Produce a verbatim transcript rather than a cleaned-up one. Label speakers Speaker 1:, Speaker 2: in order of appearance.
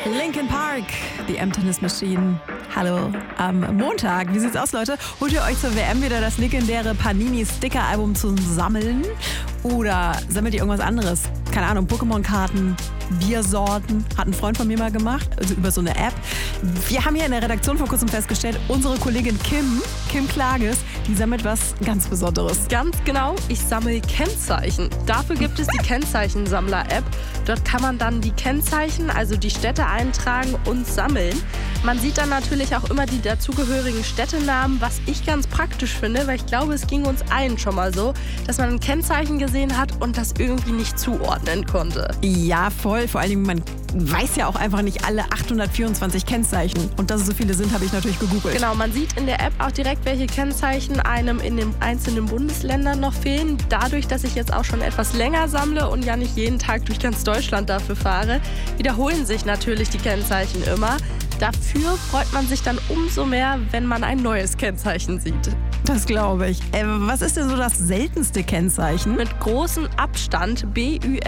Speaker 1: Linkin Park, The Emptiness Machine. Hallo am Montag. Wie sieht's aus, Leute? Holt ihr euch zur W M wieder das legendäre Panini-Sticker-Album zum Sammeln? Oder sammelt ihr irgendwas anderes? Keine Ahnung, Pokémon-Karten, Biersorten. Hat ein Freund von mir mal gemacht, also über so eine App. Wir haben hier in der Redaktion vor kurzem festgestellt, unsere Kollegin Kim, Kim Klages, die sammelt was ganz Besonderes.
Speaker 2: Ganz genau, ich sammle Kennzeichen. Dafür gibt es die Kennzeichensammler-App. Dort kann man dann die Kennzeichen, also die Städte eintragen und sammeln. Man sieht dann natürlich auch immer die dazugehörigen Städtenamen, was ich ganz praktisch finde, weil ich glaube, es ging uns allen schon mal so, dass man ein Kennzeichen gesehen hat und das irgendwie nicht zuordnen konnte.
Speaker 1: Ja, voll. Vor allen Dingen, man weiß ja auch einfach nicht alle achthundertvierundzwanzig Kennzeichen. Und dass es so viele sind, habe ich natürlich gegoogelt.
Speaker 2: Genau, man sieht in der App auch direkt, welche Kennzeichen einem in den einzelnen Bundesländern noch fehlen. Dadurch, dass ich jetzt auch schon etwas länger sammle und ja nicht jeden Tag durch ganz Deutschland dafür fahre, wiederholen sich natürlich die Kennzeichen immer. Dafür freut man sich dann umso mehr, wenn man ein neues Kennzeichen sieht.
Speaker 1: Das glaube ich. Äh, was ist denn so das seltenste Kennzeichen?
Speaker 2: Mit großem Abstand B Ü